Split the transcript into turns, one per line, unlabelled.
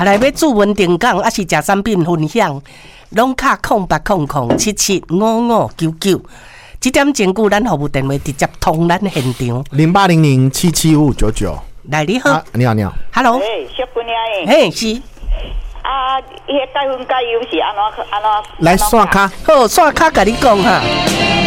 来要注文定岗，还是食产品分享，拢卡0800775599。这点前句，咱服务电话直接通咱现场。
0800775599。
来，你好，
你好，你好
，Hello，
小姑娘
嘿，是。
啊，迄解分解油是安怎？
来刷卡，
好，刷卡甲你讲哈。